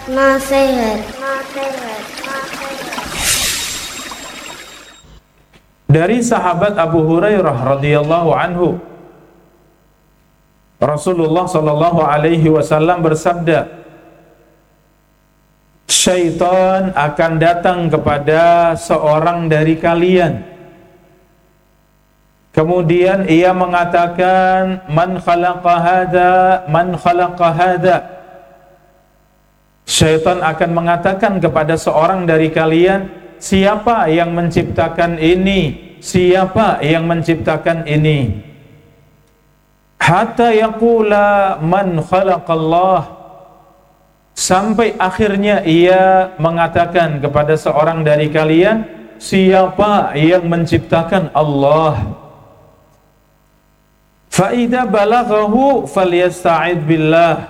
Nasihat. Dari sahabat Abu Hurairah radhiyallahu anhu, Rasulullah sallallahu alaihi wasallam bersabda, syaitan akan datang kepada seorang dari kalian, kemudian ia mengatakan, man khalaqa hadza. Syaitan akan mengatakan kepada seorang dari kalian, siapa yang menciptakan ini? Siapa yang menciptakan ini? Hatta yaqula man khalaqallah, sampai akhirnya ia mengatakan kepada seorang dari kalian, siapa yang menciptakan Allah? Fa idza balaghahu falyasta'id billah.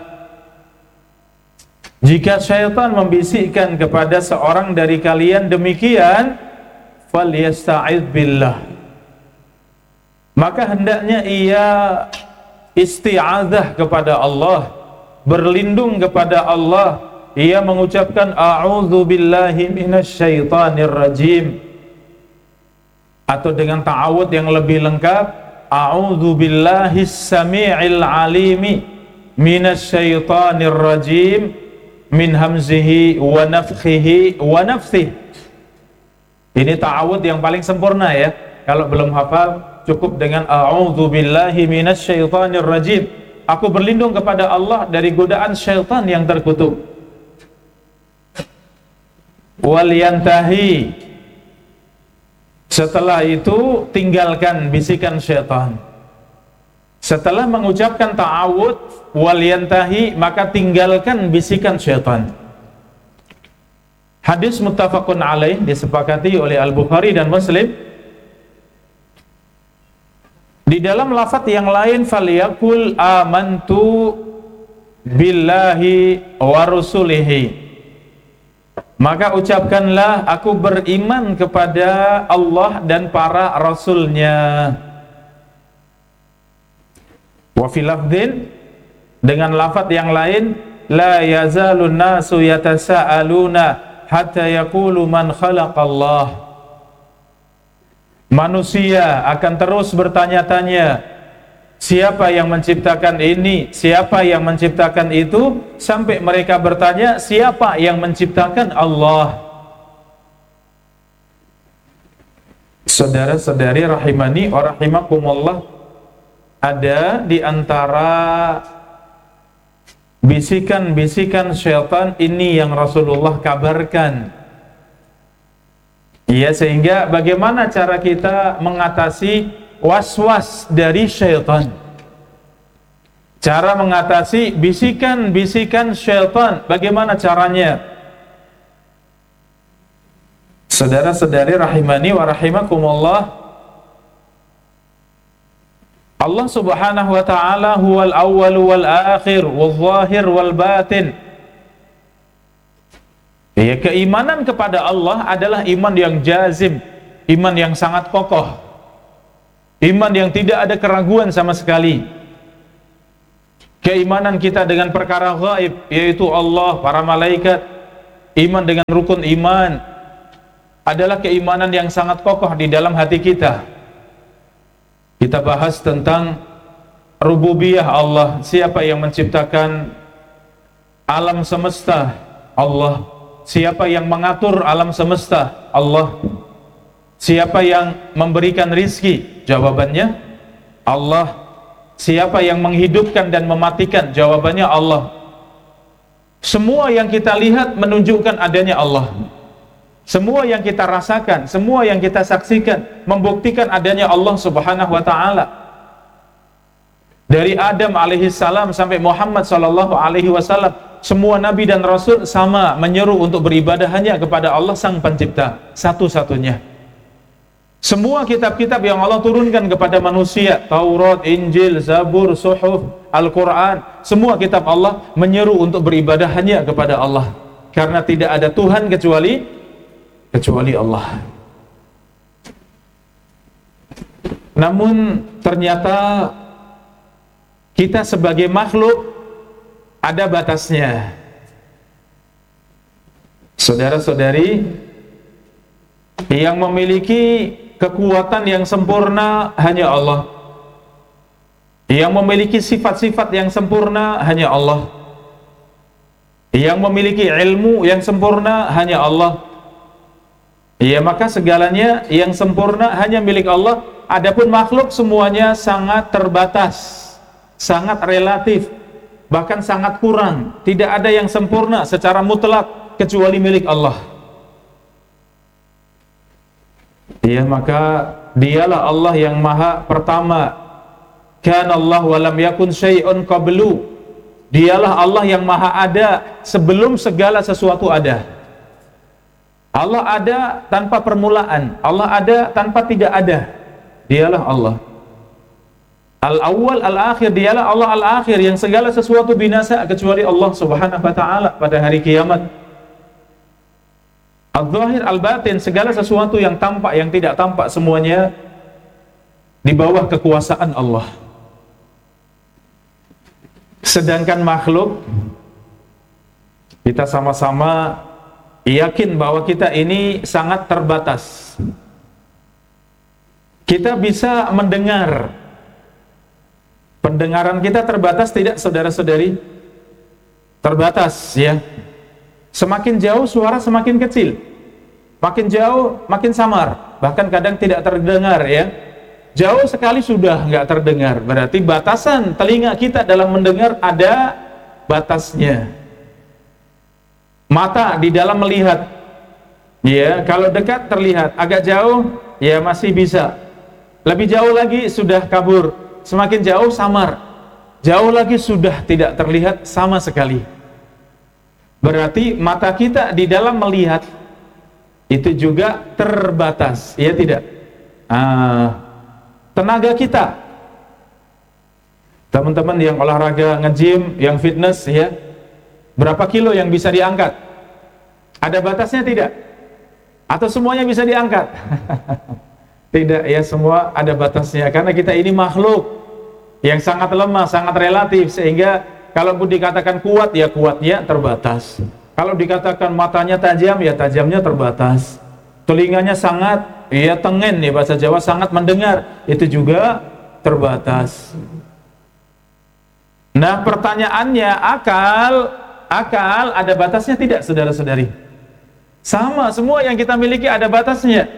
Jika syaitan membisikkan kepada seorang dari kalian demikian, falyasta'id billah, maka hendaknya ia isti'adzah kepada Allah, berlindung kepada Allah. Ia mengucapkan a'udzu billahi minasyaitonir rajim, atau dengan ta'awudz yang lebih lengkap, a'udzu billahis samii'il alimi minasyaitonir rajim min hamzihi wa nafthihi wa nafthihi. Ini ta'awudz yang paling sempurna ya. Kalau belum hafal, cukup dengan a'udzu billahi minasyaitonir rajim. Aku berlindung kepada Allah dari godaan syaitan yang terkutuk. Wal yantahi. Setelah itu tinggalkan bisikan syaitan. Setelah mengucapkan ta'awudz wal yantahi, maka tinggalkan bisikan syaitan. Hadis muttafaqun alaih, disepakati oleh Al-Bukhari dan Muslim. Di dalam lafaz yang lain, falyaqul amantu billahi wa rusulihi, maka ucapkanlah aku beriman kepada Allah dan para rasulnya. Wa fil lafdhin, dengan lafaz yang lain, la yazalun nasu yatasaaluna hatta yaqulu man khalaqallah. Manusia akan terus bertanya-tanya, siapa yang menciptakan ini, siapa yang menciptakan itu, sampai mereka bertanya, siapa yang menciptakan Allah. Saudara-saudari rahimani wa rahimakumullah, ada di antara bisikan-bisikan syaitan ini yang Rasulullah kabarkan. Ya, sehingga bagaimana cara kita mengatasi was-was dari syaitan? Cara mengatasi bisikan-bisikan syaitan, bagaimana caranya? Saudara-saudari rahimani wa rahimakumullah, Allah subhanahu wa ta'ala huwal awwal wal akhir wal zahir wal batin. Ya, keimanan kepada Allah adalah iman yang jazim, iman yang sangat kokoh, iman yang tidak ada keraguan sama sekali. Keimanan kita dengan perkara gaib, yaitu Allah, para malaikat, iman dengan rukun iman, adalah keimanan yang sangat kokoh di dalam hati kita. Kita bahas tentang rububiyah Allah, siapa yang menciptakan alam semesta? Allah. Siapa yang mengatur alam semesta? Allah. Siapa yang memberikan rizki? Jawabannya Allah. Siapa yang menghidupkan dan mematikan? Jawabannya Allah. Semua yang kita lihat menunjukkan adanya Allah. Semua yang kita rasakan, semua yang kita saksikan membuktikan adanya Allah subhanahu wa ta'ala. Dari Adam alaihissalam sampai Muhammad sallallahu alaihi wasallam, semua nabi dan rasul sama menyeru untuk beribadah hanya kepada Allah sang pencipta, satu-satunya. Semua kitab-kitab yang Allah turunkan kepada manusia, Taurat, Injil, Zabur, Suhuf, Al-Quran, semua kitab Allah menyeru untuk beribadah hanya kepada Allah, karena tidak ada Tuhan kecuali Allah. Namun ternyata kita sebagai makhluk ada batasnya. Saudara-saudari, yang memiliki kekuatan yang sempurna hanya Allah. Yang memiliki sifat-sifat yang sempurna hanya Allah. Yang memiliki ilmu yang sempurna hanya Allah. Ya, maka segalanya yang sempurna hanya milik Allah. Adapun makhluk semuanya sangat terbatas, sangat relatif, bahkan sangat kurang. Tidak ada yang sempurna secara mutlak kecuali milik Allah. Ya, maka dialah Allah yang maha pertama. Kana Allah wa lam yakun syai'un qablu. Dialah Allah yang maha ada sebelum segala sesuatu ada. Allah ada tanpa permulaan, Allah ada tanpa tidak ada. Dialah Allah Al-awwal, al-akhir. Dialah Allah al-akhir, yang segala sesuatu binasa kecuali Allah subhanahu wa ta'ala pada hari kiamat. Al-zahir, al-batin. Segala sesuatu yang tampak, yang tidak tampak, semuanya di bawah kekuasaan Allah. Sedangkan makhluk, kita sama-sama yakin bahwa kita ini sangat terbatas. Kita bisa mendengar, pendengaran kita terbatas tidak, saudara-saudari? Terbatas, ya. Semakin jauh suara semakin kecil, makin jauh makin samar, bahkan kadang tidak terdengar, ya. Jauh sekali sudah nggak terdengar. Berarti batasan telinga kita dalam mendengar ada batasnya. Mata di dalam melihat, ya, kalau dekat terlihat, agak jauh ya masih bisa. Lebih jauh lagi sudah kabur, semakin jauh samar, jauh lagi sudah tidak terlihat sama sekali. Berarti mata kita di dalam melihat itu juga terbatas, ya tidak? Tenaga kita, teman-teman yang olahraga, nge-gym, yang fitness, ya, berapa kilo yang bisa diangkat? Ada batasnya tidak? Atau semuanya bisa diangkat? Tidak, ya, semua ada batasnya. Karena kita ini makhluk yang sangat lemah, sangat relatif, sehingga kalau dikatakan kuat, ya kuatnya terbatas. Kalau dikatakan matanya tajam, ya tajamnya terbatas. Telinganya sangat, ya tengen, ya bahasa Jawa, sangat mendengar, itu juga terbatas. Nah, pertanyaannya, akal ada batasnya tidak, saudara-saudari? Sama, semua yang kita miliki ada batasnya.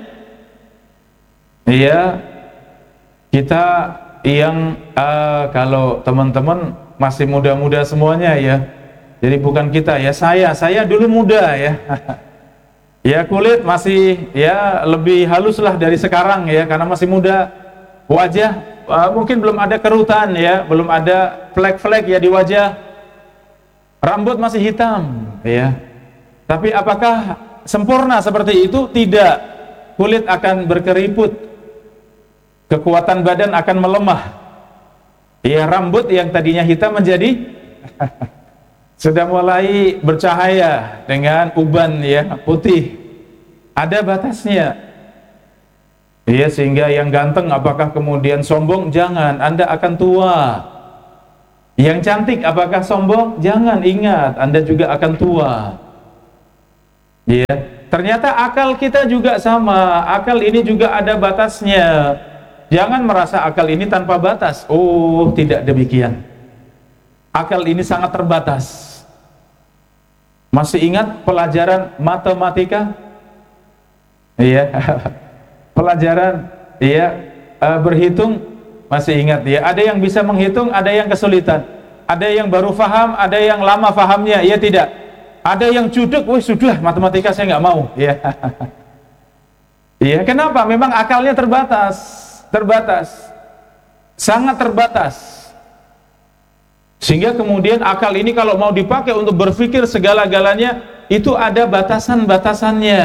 Iya, kita yang kalau teman-teman masih muda-muda semuanya, ya, jadi bukan kita, ya, saya dulu muda, ya. Ya, kulit masih, ya, lebih halus lah dari sekarang, ya, karena masih muda. Wajah mungkin belum ada kerutan, ya, belum ada flek-flek, ya, di wajah. Rambut masih hitam, ya. Tapi apakah sempurna seperti itu? Tidak. Kulit akan berkeriput, kekuatan badan akan melemah. Ya, rambut yang tadinya hitam menjadi sudah mulai bercahaya dengan uban, ya, putih. Ada batasnya. Ya, sehingga yang ganteng apakah kemudian sombong? Jangan, Anda akan tua. Yang cantik apakah sombong? Jangan, ingat, Anda juga akan tua. Ya, ternyata akal kita juga sama. Akal ini juga ada batasnya. Jangan merasa akal ini tanpa batas. Oh, tidak demikian. Akal ini sangat terbatas. Masih ingat pelajaran matematika? Iya. Pelajaran, iya, berhitung, masih ingat, ya? Ada yang bisa menghitung, ada yang kesulitan. Ada yang baru paham, ada yang lama pahamnya, ya tidak? Ada yang judek, wih sudah, matematika saya nggak mau, ya. Iya, kenapa? Memang akalnya terbatas, sangat terbatas. Sehingga kemudian akal ini kalau mau dipakai untuk berpikir segala-galanya, itu ada batasan-batasannya.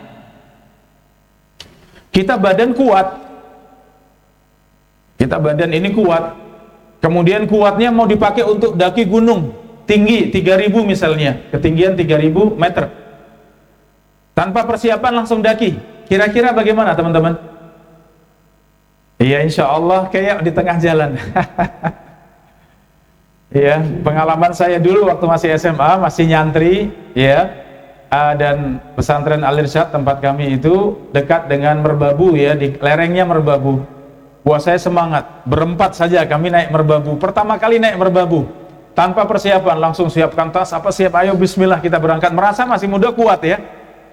Kita badan kuat, kita badan ini kuat, kemudian kuatnya mau dipakai untuk daki gunung tinggi 3000 misalnya, ketinggian 3000 meter, tanpa persiapan langsung daki, kira-kira bagaimana teman-teman? Iya, insya Allah kayak di tengah jalan. Ya, pengalaman saya dulu waktu masih SMA, masih nyantri, ya, dan pesantren Al-Irsyad tempat kami itu dekat dengan Merbabu ya, di lerengnya Merbabu. Wah, saya semangat, berempat saja kami naik Merbabu. Pertama kali naik Merbabu, tanpa persiapan, langsung siapkan tas, apa siap, ayo bismillah kita berangkat. Merasa masih muda, kuat ya.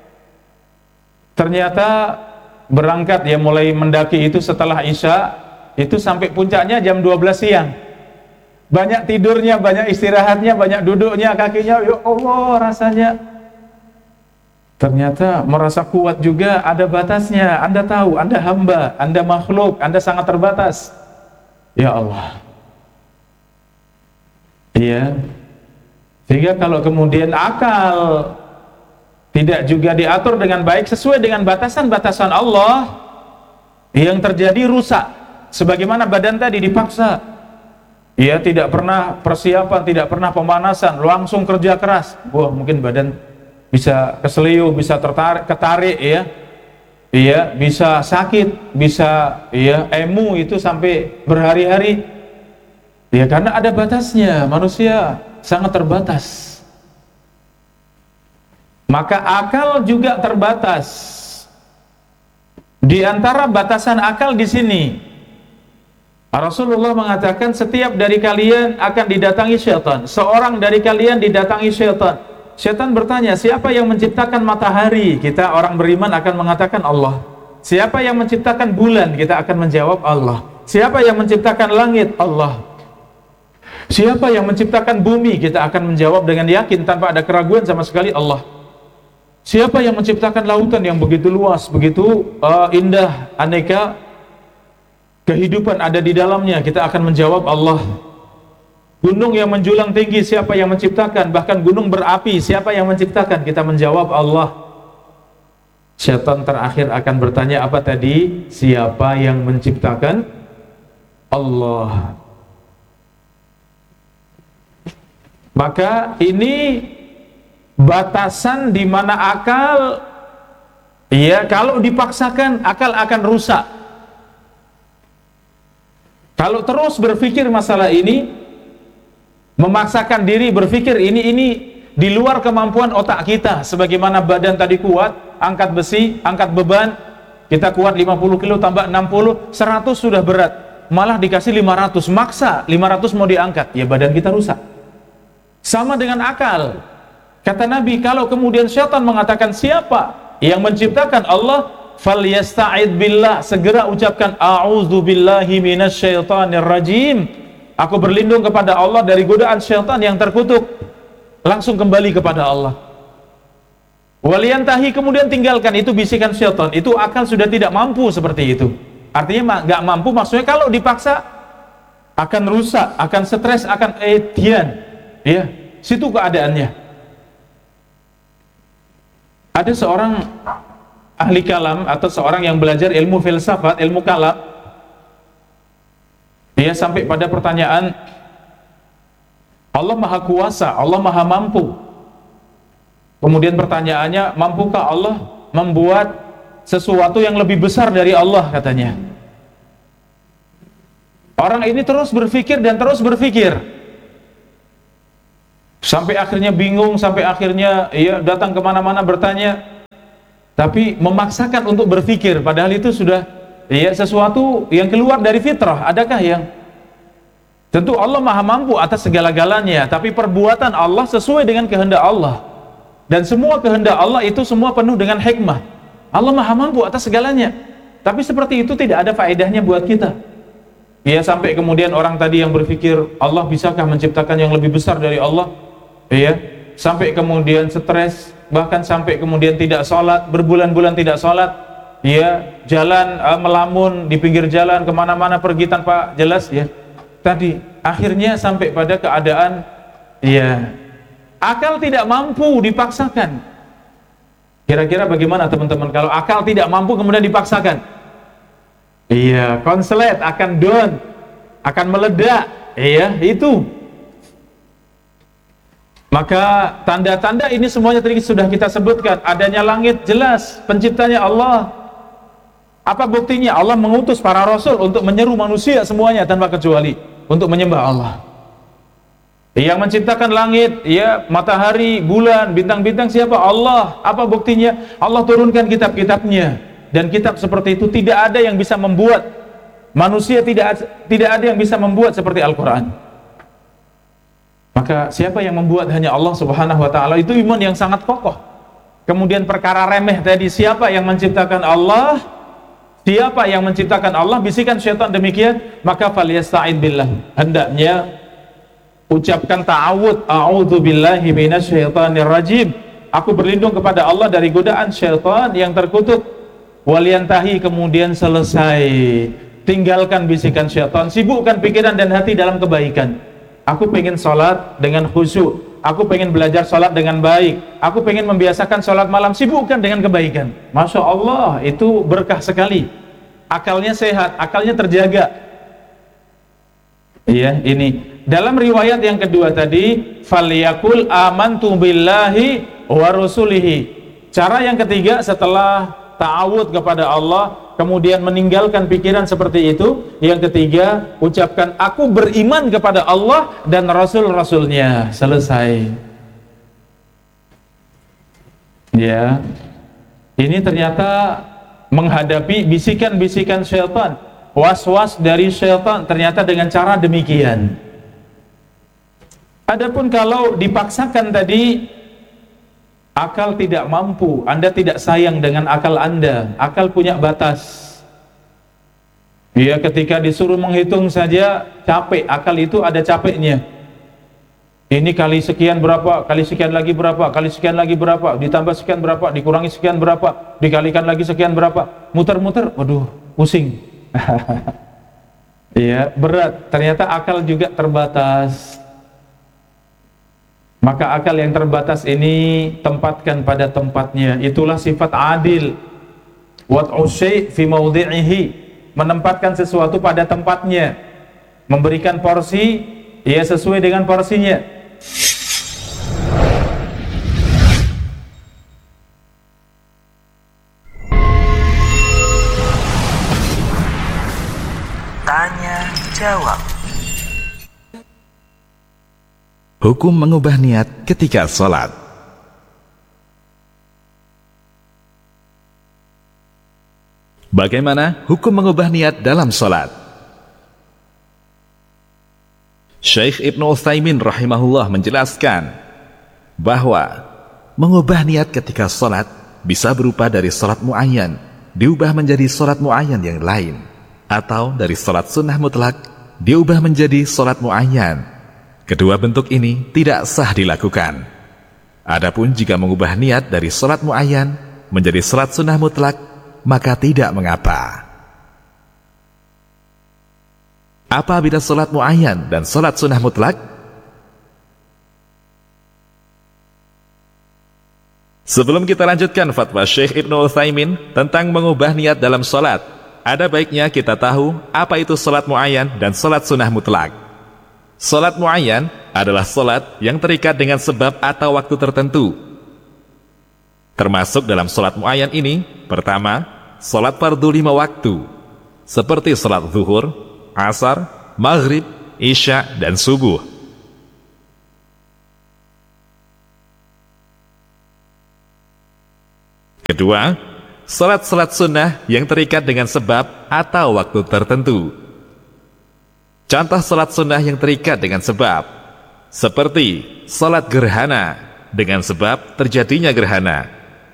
Ternyata berangkat ya, mulai mendaki itu setelah Isya, itu sampai puncaknya jam 12 siang. Banyak tidurnya, banyak istirahatnya, banyak duduknya, kakinya, ya Allah rasanya. Ternyata merasa kuat juga ada batasnya. Anda tahu, Anda hamba, Anda makhluk, Anda sangat terbatas. Ya Allah. Iya. Sehingga kalau kemudian akal tidak juga diatur dengan baik sesuai dengan batasan-batasan Allah, yang terjadi rusak. Sebagaimana badan tadi dipaksa. Ia tidak pernah persiapan, tidak pernah pemanasan, langsung kerja keras. Wah, mungkin badan bisa keselio, bisa ketarik ya. Iya, bisa sakit, bisa ya emu itu sampai berhari-hari. Ya, karena ada batasnya, manusia sangat terbatas. Maka akal juga terbatas. Di antara batasan akal di sini, Rasulullah mengatakan setiap dari kalian akan didatangi syaitan. Seorang dari kalian didatangi syaitan. Syaitan bertanya, siapa yang menciptakan matahari? Kita orang beriman akan mengatakan Allah. Siapa yang menciptakan bulan? Kita akan menjawab Allah. Siapa yang menciptakan langit? Allah. Siapa yang menciptakan bumi? Kita akan menjawab dengan yakin tanpa ada keraguan sama sekali, Allah. Siapa yang menciptakan lautan yang begitu luas, begitu indah, aneka kehidupan ada di dalamnya? Kita akan menjawab Allah. Gunung yang menjulang tinggi, siapa yang menciptakan? Bahkan gunung berapi, siapa yang menciptakan? Kita menjawab Allah. Syaitan terakhir akan bertanya apa tadi? Siapa yang menciptakan? Allah. Maka ini batasan di mana akal, ya, kalau dipaksakan akal akan rusak. Kalau terus berpikir masalah ini, memaksakan diri berpikir ini di luar kemampuan otak kita. Sebagaimana badan tadi kuat, angkat besi, angkat beban, kita kuat 50 kilo tambah 60, 100 sudah berat, malah dikasih 500, maksa 500 mau diangkat, ya badan kita rusak. Sama dengan akal. Kata Nabi, kalau kemudian syaitan mengatakan siapa yang menciptakan? Allah, falyasta'id billah, segera ucapkan a'udzu billahi minasyaitonir rajim. Aku berlindung kepada Allah dari godaan syaitan yang terkutuk. Langsung kembali kepada Allah. Waliyantahi, kemudian tinggalkan itu bisikan syaitan. Itu akal sudah tidak mampu seperti itu. Artinya nggak mampu, maksudnya kalau dipaksa akan rusak, akan stres, akan etian. Ya, situ keadaannya. Ada seorang ahli kalam atau seorang yang belajar ilmu filsafat, ilmu kalam. Dia sampai pada pertanyaan, Allah Maha Kuasa, Allah Maha Mampu. Kemudian pertanyaannya, mampukah Allah membuat sesuatu yang lebih besar dari Allah, katanya. Orang ini terus berpikir dan terus berpikir. Sampai akhirnya bingung, sampai akhirnya ia datang kemana-mana bertanya. Tapi memaksakan untuk berpikir, padahal itu sudah ya sesuatu yang keluar dari fitrah. Adakah yang tentu Allah Maha Mampu atas segala-galanya, tapi perbuatan Allah sesuai dengan kehendak Allah, dan semua kehendak Allah itu semua penuh dengan hikmah. Allah Maha Mampu atas segalanya, tapi seperti itu tidak ada faedahnya buat kita. Ya, sampai kemudian orang tadi yang berpikir Allah bisakah menciptakan yang lebih besar dari Allah, ya, sampai kemudian stres, bahkan sampai kemudian tidak sholat, berbulan-bulan tidak sholat, ya, jalan melamun di pinggir jalan, kemana-mana pergi tanpa jelas, ya. Tadi akhirnya sampai pada keadaan, ya, akal tidak mampu, dipaksakan. Kira-kira bagaimana teman-teman kalau akal tidak mampu kemudian dipaksakan? Iya, konslet, akan down, akan meledak, iya, itu. Maka tanda-tanda ini semuanya tadi sudah kita sebutkan. Adanya langit jelas, penciptanya Allah. Apa buktinya? Allah mengutus para rasul untuk menyeru manusia semuanya tanpa kecuali untuk menyembah Allah. Yang menciptakan langit, ya, matahari, bulan, bintang-bintang siapa? Allah. Apa buktinya? Allah turunkan kitab-kitabnya. Dan kitab seperti itu tidak ada yang bisa membuat. Manusia tidak ada yang bisa membuat seperti Al-Quran. Maka siapa yang membuat? Hanya Allah Subhanahu wa ta'ala. Itu iman yang sangat kokoh. Kemudian perkara remeh tadi, siapa yang menciptakan Allah? Siapa yang menciptakan Allah? Bisikan syaitan demikian, maka falyasta'in billah. Hendaknya ucapkan ta'awud, a'udzu billahi minasyaitonir rajim. Aku berlindung kepada Allah dari godaan syaitan yang terkutuk. Waliyantahi, kemudian selesai. Tinggalkan bisikan syaitan, sibukkan pikiran dan hati dalam kebaikan. Aku pengen sholat dengan khusyuk. Aku pengen belajar sholat dengan baik. Aku pengen membiasakan sholat malam. Sibukkan dengan kebaikan. Masya Allah, itu berkah sekali. Akalnya sehat, akalnya terjaga. Iya, ini. Dalam riwayat yang kedua tadi, falyakul amantu billahi wa rusulihi. Cara yang ketiga setelah ta'awud kepada Allah, kemudian meninggalkan pikiran seperti itu, yang ketiga, ucapkan aku beriman kepada Allah dan Rasul-Rasulnya. Selesai. Ya, ini ternyata menghadapi bisikan-bisikan syaitan, was-was dari syaitan, ternyata dengan cara demikian. Adapun kalau dipaksakan tadi, akal tidak mampu, Anda tidak sayang dengan akal Anda, akal punya batas. Ya, ketika disuruh menghitung saja capek, akal itu ada capeknya. Ini kali sekian berapa, kali sekian lagi berapa, kali sekian lagi berapa, ditambah sekian berapa, dikurangi sekian berapa, dikalikan lagi sekian berapa, muter-muter, waduh, pusing. Ya, berat, ternyata akal juga terbatas. Maka akal yang terbatas ini tempatkan pada tempatnya. Itulah sifat adil. Wad'u syai' fi mawdi'ihi, menempatkan sesuatu pada tempatnya, memberikan porsi ya sesuai dengan porsinya. Tanya jawab. Hukum mengubah niat ketika sholat. Bagaimana hukum mengubah niat dalam sholat? Syekh Ibnu Utsaimin rahimahullah menjelaskan bahwa mengubah niat ketika sholat bisa berupa dari sholat muayyan diubah menjadi sholat muayyan yang lain, atau dari sholat sunnah mutlak diubah menjadi sholat muayyan. Kedua bentuk ini tidak sah dilakukan. Adapun jika mengubah niat dari sholat muayyan menjadi sholat sunnah mutlak, maka tidak mengapa. Apa beda sholat muayyan dan sholat sunnah mutlak? Sebelum kita lanjutkan fatwa Syekh Ibnu Utsaimin tentang mengubah niat dalam sholat, ada baiknya kita tahu apa itu sholat muayyan dan sholat sunnah mutlak. Salat muayyan adalah salat yang terikat dengan sebab atau waktu tertentu. Termasuk dalam salat muayyan ini, pertama, salat fardu 5 waktu, seperti salat zuhur, asar, maghrib, isya, dan subuh. Kedua, salat-salat sunnah yang terikat dengan sebab atau waktu tertentu. Contoh salat sunnah yang terikat dengan sebab, seperti salat gerhana dengan sebab terjadinya gerhana,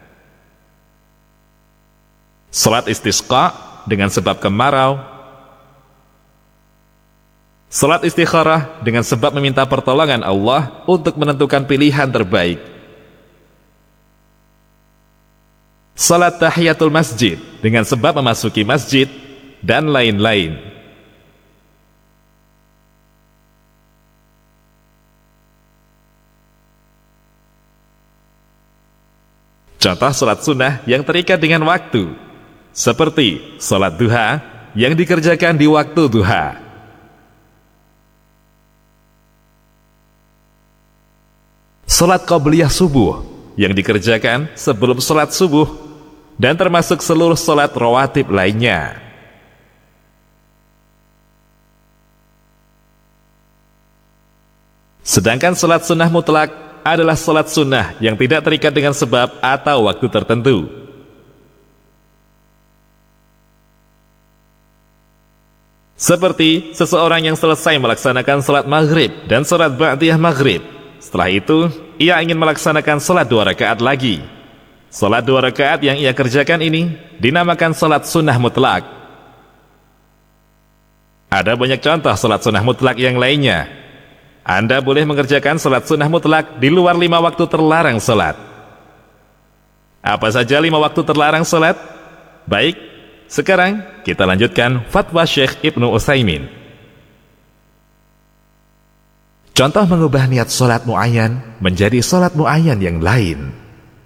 salat istisqa dengan sebab kemarau, salat istikharah dengan sebab meminta pertolongan Allah untuk menentukan pilihan terbaik, salat tahiyatul masjid dengan sebab memasuki masjid, dan lain-lain. Contoh salat sunnah yang terikat dengan waktu, seperti salat duha yang dikerjakan di waktu duha, salat qabliyah subuh yang dikerjakan sebelum salat subuh, dan termasuk seluruh salat rawatib lainnya. Sedangkan salat sunnah mutlak adalah salat sunnah yang tidak terikat dengan sebab atau waktu tertentu. Seperti seseorang yang selesai melaksanakan salat maghrib dan salat ba'diyah maghrib. Setelah itu, ia ingin melaksanakan salat 2 rakaat lagi. Salat 2 rakaat yang ia kerjakan ini dinamakan salat sunnah mutlak. Ada banyak contoh salat sunnah mutlak yang lainnya. Anda boleh mengerjakan salat sunnah mutlak di luar 5 waktu terlarang salat. Apa saja 5 waktu terlarang salat? Baik, sekarang kita lanjutkan fatwa Syekh Ibnu Utsaimin. Contoh mengubah niat salat muayyan menjadi salat muayyan yang lain.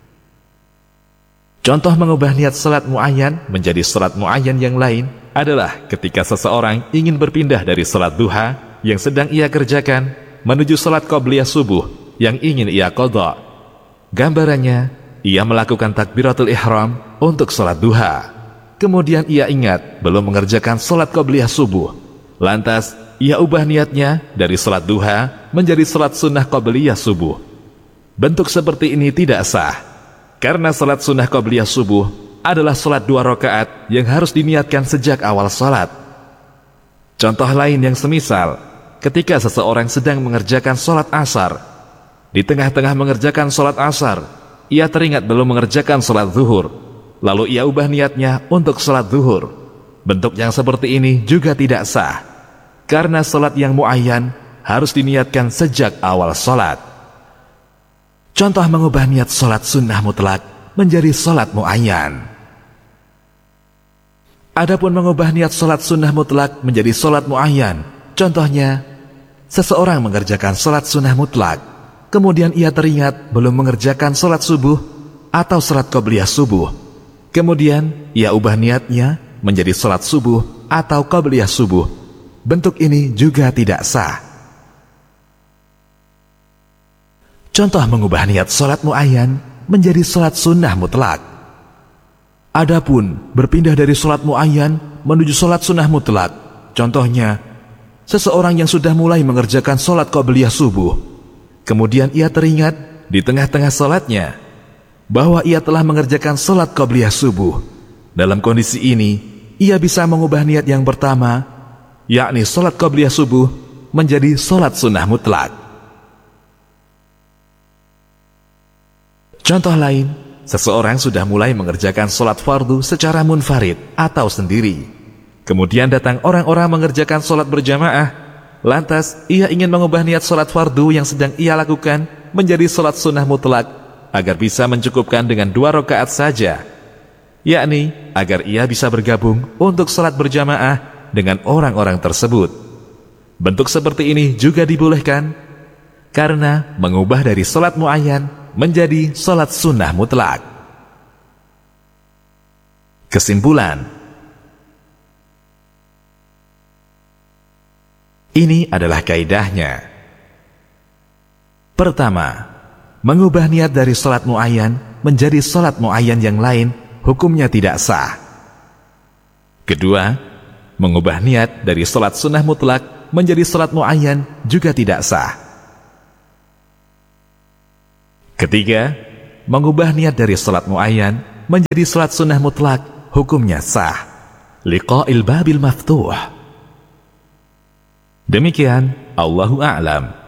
Contoh mengubah niat salat muayyan menjadi salat muayyan yang lain adalah ketika seseorang ingin berpindah dari salat duha yang sedang ia kerjakan menuju salat qabliyah subuh yang ingin ia qadha. Gambarannya, ia melakukan takbiratul ihram untuk salat duha. Kemudian ia ingat belum mengerjakan salat qabliyah subuh. Lantas, ia ubah niatnya dari salat duha menjadi salat sunnah qabliyah subuh. Bentuk seperti ini tidak sah, karena salat sunnah qabliyah subuh adalah salat 2 rakaat yang harus diniatkan sejak awal salat. Contoh lain yang semisal, ketika seseorang sedang mengerjakan salat asar, di tengah-tengah mengerjakan salat asar, ia teringat belum mengerjakan salat zuhur, lalu ia ubah niatnya untuk salat zuhur. Bentuk yang seperti ini juga tidak sah, karena salat yang muayyan harus diniatkan sejak awal salat. Contoh mengubah niat salat sunnah mutlak menjadi salat muayyan. Adapun mengubah niat salat sunnah mutlak menjadi salat muayyan, contohnya, seseorang mengerjakan salat sunnah mutlak, kemudian ia teringat belum mengerjakan salat subuh atau salat qabliyah subuh. Kemudian ia ubah niatnya menjadi salat subuh atau qabliyah subuh. Bentuk ini juga tidak sah. Contoh mengubah niat salat muayyan menjadi salat sunnah mutlak. Adapun berpindah dari salat muayyan menuju salat sunnah mutlak, contohnya, seseorang yang sudah mulai mengerjakan salat qabliyah subuh, kemudian ia teringat di tengah-tengah salatnya bahwa ia telah mengerjakan salat qabliyah subuh. Dalam kondisi ini, ia bisa mengubah niat yang pertama, yakni salat qabliyah subuh, menjadi salat sunnah mutlak. Contoh lain, seseorang sudah mulai mengerjakan salat fardu secara munfarid atau sendiri. Kemudian datang orang-orang mengerjakan salat berjamaah. Lantas ia ingin mengubah niat salat fardu yang sedang ia lakukan menjadi salat sunnah mutlak agar bisa mencukupkan dengan 2 rakaat saja, yakni agar ia bisa bergabung untuk salat berjamaah dengan orang-orang tersebut. Bentuk seperti ini juga dibolehkan karena mengubah dari salat muayyan menjadi salat sunnah mutlak. Kesimpulan, ini adalah kaidahnya. Pertama, mengubah niat dari salat muayyan menjadi salat muayyan yang lain hukumnya tidak sah. Kedua, mengubah niat dari salat sunnah mutlak menjadi salat muayyan juga tidak sah. Ketiga, mengubah niat dari salat muayyan menjadi salat sunnah mutlak hukumnya sah. Liqa'il babil maftuh. Demikian, Allahu a'lam.